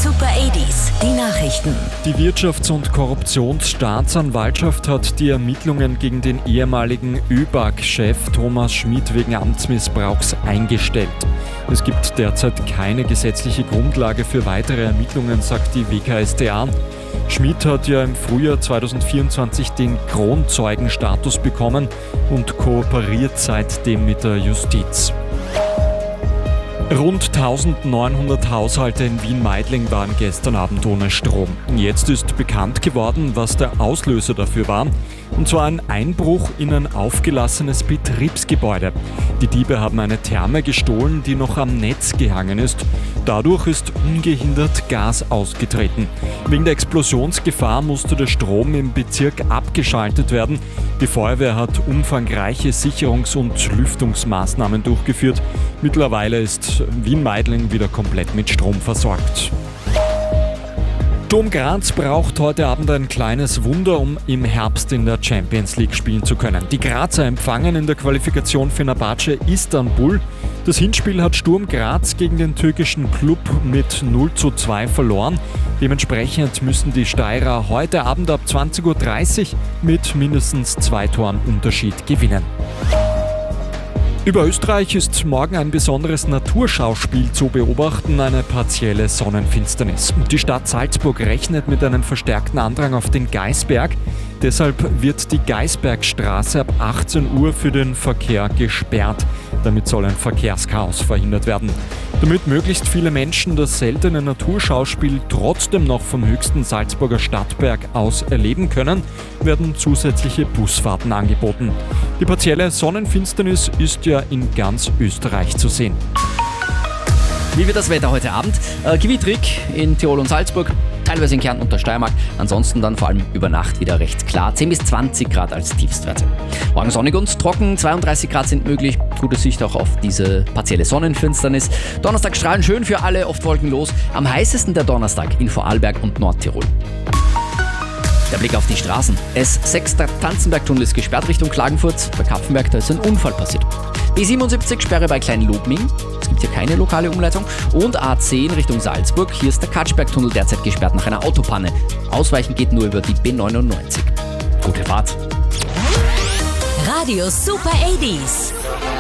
Super 80s, die Nachrichten. Die Wirtschafts- und Korruptionsstaatsanwaltschaft hat die Ermittlungen gegen den ehemaligen ÖBAG-Chef Thomas Schmidt wegen Amtsmissbrauchs eingestellt. Es gibt derzeit keine gesetzliche Grundlage für weitere Ermittlungen, sagt die WKStA. Schmidt hat ja im Frühjahr 2024 den Kronzeugenstatus bekommen und kooperiert seitdem mit der Justiz. Rund 1900 Haushalte in Wien-Meidling waren gestern Abend ohne Strom. Jetzt ist bekannt geworden, was der Auslöser dafür war. Und zwar ein Einbruch in ein aufgelassenes Betriebsgebäude. Die Diebe haben eine Therme gestohlen, die noch am Netz gehangen ist. Dadurch ist ungehindert Gas ausgetreten. Wegen der Explosionsgefahr musste der Strom im Bezirk abgeschaltet werden. Die Feuerwehr hat umfangreiche Sicherungs- und Lüftungsmaßnahmen durchgeführt. Mittlerweile ist Wien-Meidling wieder komplett mit Strom versorgt. Sturm Graz braucht heute Abend ein kleines Wunder, um im Herbst in der Champions League spielen zu können. Die Grazer empfangen in der Qualifikation Fenerbahce Istanbul. Das Hinspiel hat Sturm Graz gegen den türkischen Klub mit 0:2 verloren. Dementsprechend müssen die Steirer heute Abend ab 20:30 Uhr mit mindestens 2 Toren Unterschied gewinnen. Über Österreich ist morgen ein besonderes Naturschauspiel zu beobachten, eine partielle Sonnenfinsternis. Die Stadt Salzburg rechnet mit einem verstärkten Andrang auf den Gaisberg. Deshalb wird die Gaisbergstraße ab 18 Uhr für den Verkehr gesperrt. Damit soll ein Verkehrschaos verhindert werden. Damit möglichst viele Menschen das seltene Naturschauspiel trotzdem noch vom höchsten Salzburger Stadtberg aus erleben können, werden zusätzliche Busfahrten angeboten. Die partielle Sonnenfinsternis ist ja in ganz Österreich zu sehen. Wie wird das Wetter heute Abend? Gewittrig in Tirol und Salzburg, teilweise in Kärnten und der Steiermark. Ansonsten dann vor allem über Nacht wieder recht klar. 10 bis 20 Grad als Tiefstwerte. Morgen sonnig und trocken, 32 Grad sind möglich. Gute Sicht auch auf diese partielle Sonnenfinsternis. Donnerstag strahlen schön für alle, oft wolkenlos. Am heißesten der Donnerstag in Vorarlberg und Nordtirol. Der Blick auf die Straßen. S6, der Tanzenbergtunnel ist gesperrt Richtung Klagenfurt. Bei Kapfenberg, da ist ein Unfall passiert. B77 Sperre bei Kleinlobming. Es gibt hier keine lokale Umleitung. Und A10 Richtung Salzburg. Hier ist der Katschbergtunnel derzeit gesperrt nach einer Autopanne. Ausweichen geht nur über die B99. Gute Fahrt. Radio Super 80s.